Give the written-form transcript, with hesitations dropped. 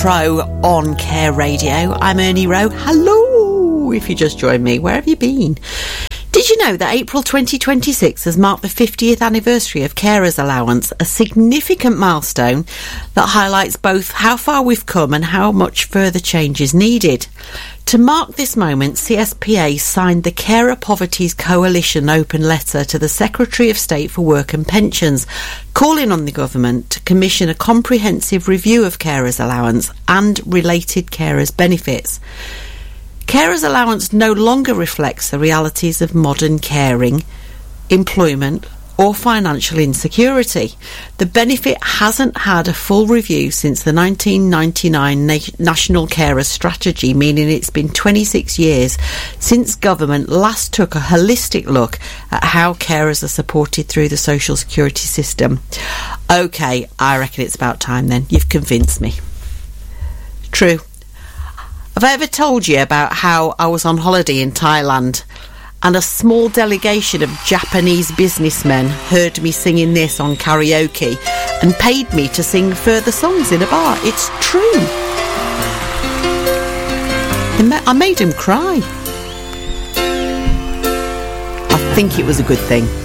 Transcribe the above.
intro on Care Radio. I'm Ernie Rowe. Hello, if you just joined me. Where have you been? Did you know that April 2026 has marked the 50th anniversary of Carers Allowance, a significant milestone that highlights both how far we've come and how much further change is needed? To mark this moment, CSPA signed the Carer Poverties Coalition open letter to the Secretary of State for Work and Pensions, calling on the government to commission a comprehensive review of carers' allowance and related carers' benefits. Carers' allowance no longer reflects the realities of modern caring, employment or financial insecurity. The benefit hasn't had a full review since the 1999 National Carers Strategy, meaning it's been 26 years since government last took a holistic look at how carers are supported through the social security system. OK, I reckon it's about time then. You've convinced me. True. Have I ever told you about how I was on holiday in Thailand and a small delegation of Japanese businessmen heard me singing this on karaoke and paid me to sing further songs in a bar? It's true. I made him cry. I think it was a good thing.